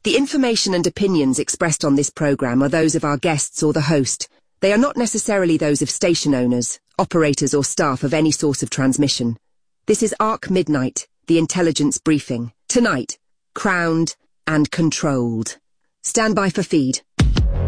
The information and opinions expressed on this program are those of our guests or the host. They are not necessarily those of station owners, operators or staff of any source of transmission. This is Ark Midnight, the intelligence briefing. Tonight, crowned and controlled. Stand by for feed.